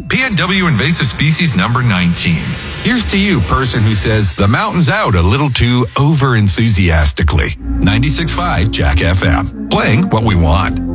PNW invasive species number 19. Here's to you, person who says the mountain's out a little too over-enthusiastically. 96.5 Jack FM. Playing what we want.